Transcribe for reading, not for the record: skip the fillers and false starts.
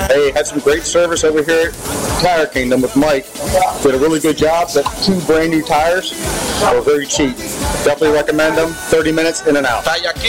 Hey, had some great service over here at Tire Kingdom with Mike. Did a really good job. Got 2 brand new tires. They were very cheap. Definitely recommend them. 30 minutes in and out. Talla